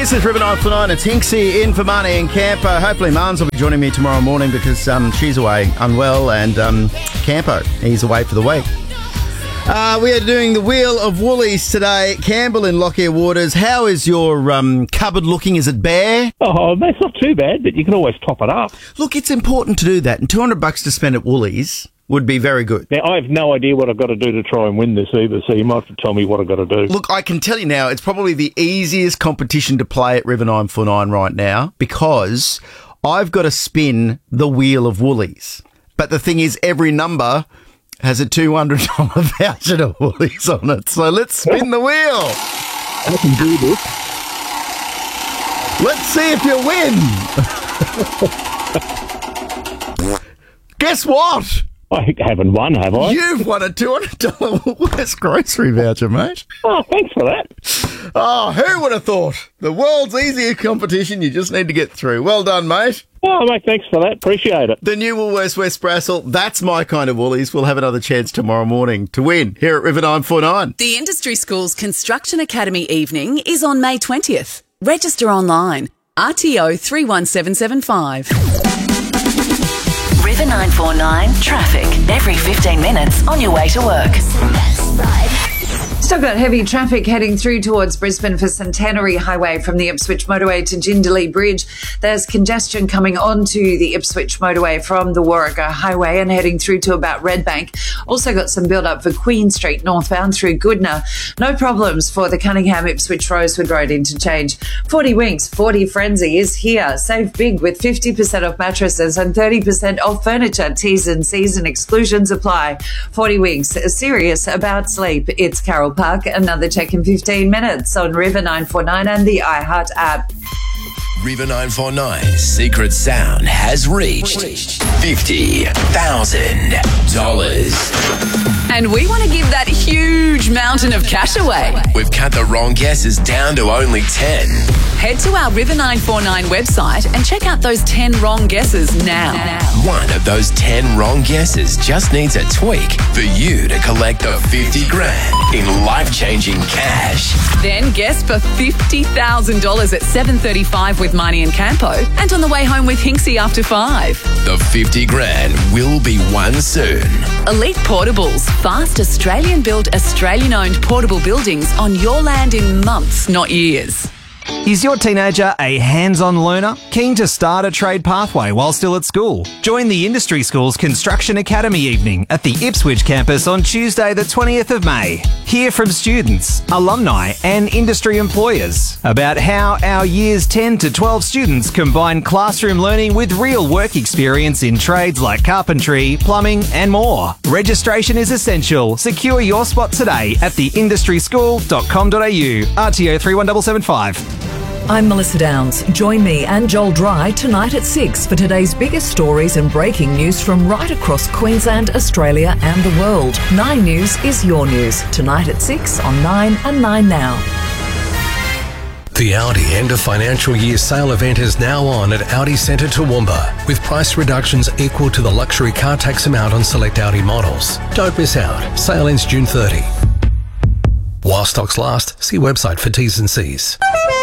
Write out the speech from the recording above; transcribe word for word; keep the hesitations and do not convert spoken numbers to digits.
This is River nine four nine. It's Hinksy in for Marnie and Campo. Hopefully Marnes will be joining me tomorrow morning because um, she's away unwell, and um, Campo, he's away for the week. Uh, we are doing the Wheel of Woolies today. Campbell in Lockyer Waters. How is your um, cupboard looking? Is it bare? Oh, that's not too bad, but you can always top it up. Look, it's important to do that. And two hundred bucks to spend at Woolies would be very good. Now, I have no idea what I've got to do to try and win this either, so you might have to tell me what I've got to do. Look, I can tell you now, it's probably the easiest competition to play at River nine four nine right now because I've got to spin the Wheel of Woolies. But the thing is, every number has a two hundred dollars voucher to Woolies on it. So let's spin the wheel. I can do this. Let's see if you win. Guess what? I haven't won, have I? You've won a two hundred dollars Woolworths grocery voucher, mate. Oh, thanks for that. Oh, who would have thought? The world's easiest competition you just need to get through. Well done, mate. Oh, mate, thanks for that. Appreciate it. The new Woolworths West Brassel, that's my kind of Woolies. We'll have another chance tomorrow morning to win here at River nine four nine. The Industry Schools Construction Academy evening is on May twentieth. Register online. R T O three one seven seven five. River nine four nine traffic every fifteen minutes on your way to work. Still got heavy traffic heading through towards Brisbane for Centenary Highway from the Ipswich Motorway to Jindalee Bridge. There's congestion coming onto the Ipswich Motorway from the Warragher Highway and heading through to about Redbank. Also got some build-up for Queen Street northbound through Goodna. No problems for the Cunningham Ipswich Rosewood Road interchange. forty Winks, forty Frenzy is here. Save big with fifty percent off mattresses and thirty percent off furniture. T's and C's and exclusions apply. forty Winks, serious about sleep. It's Carol Park. Another check in fifteen minutes on River nine four nine and the iHeart app. River nine four nine's secret sound has reached fifty thousand dollars. And we want to give that huge mountain of cash away. We've cut the wrong guesses down to only ten. Head to our River nine four nine website and check out those ten wrong guesses now. One of those ten wrong guesses just needs a tweak for you to collect the fifty grand in life-changing cash. Then guess for fifty thousand dollars at seven thirty-five with Marnie and Campo, and on the way home with Hinksy after five. The fifty grand will be won soon. Elite Portables, fast Australian-built, Australian-owned portable buildings on your land in months, not years. Is your teenager a hands-on learner? Keen to start a trade pathway while still at school? Join the Industry Schools Construction Academy evening at the Ipswich campus on Tuesday the twentieth of May. Hear from students, alumni and industry employers about how our years ten to twelve students combine classroom learning with real work experience in trades like carpentry, plumbing and more. Registration is essential. Secure your spot today at the industry school dot com dot a u. R T O three one seven seven five. I'm Melissa Downs. Join me and Joel Dry tonight at six for today's biggest stories and breaking news from right across Queensland, Australia and the world. Nine News is your news. Tonight at six on Nine and Nine Now. The Audi end of financial year sale event is now on at Audi Centre Toowoomba, with price reductions equal to the luxury car tax amount on select Audi models. Don't miss out. Sale ends June thirtieth. While stocks last, see website for T's and C's.